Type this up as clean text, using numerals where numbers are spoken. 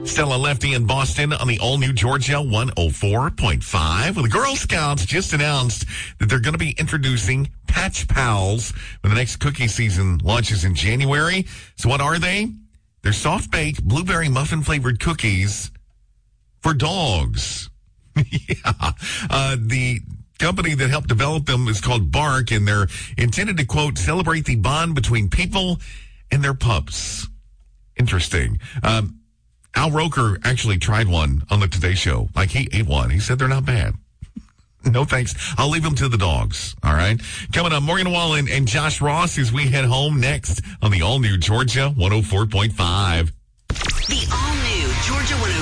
Stella Lefty in Boston on the all-new Georgia 104.5. Well, the Girl Scouts just announced that they're going to be introducing Patch Pals when the next cookie season launches in January. So what are they? They're soft-baked, blueberry muffin-flavored cookies for dogs. Yeah. The company that helped develop them is called Bark, and they're intended to, quote, celebrate the bond between people and their pups. Interesting. Al Roker actually tried one on the Today Show. Like, he ate one. He said they're not bad. No thanks. I'll leave them to the dogs. All right. Coming up, Morgan Wallen and Josh Ross as we head home next on the all-new Georgia 104.5. The all-new Georgia 104.5.